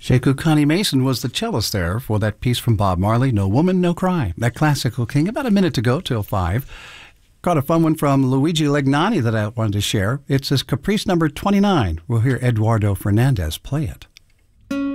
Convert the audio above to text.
Sheku Connie Mason was the cellist there for that piece from Bob Marley, No Woman, No Cry. That classical king, about a minute to go till 5. Got a fun one from Luigi Legnani that I wanted to share. It's his Caprice number 29. We'll hear Eduardo Fernandez play it.